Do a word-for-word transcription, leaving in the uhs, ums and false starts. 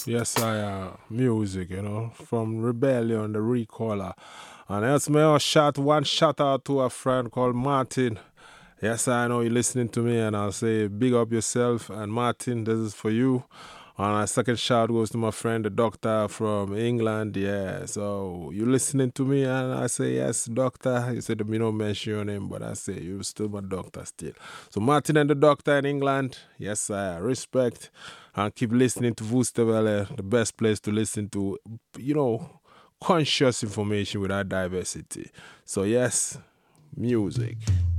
Yes, I uh, music, you know, from Rebellion, the Recaller. And that's me a shot one shout out to a friend called Martin. Yes, I know you're listening to me, and I'll say big up yourself. And Martin, this is for you. And a second shout goes to my friend, the doctor from England. Yeah, so you listening to me, and I say yes, doctor. You said me don't mention your name, but I say you're still my doctor still. So Martin and the doctor in England, yes, I respect. And keep listening to Voosterwelle, the best place to listen to, you know, conscious information without diversity. So yes, music.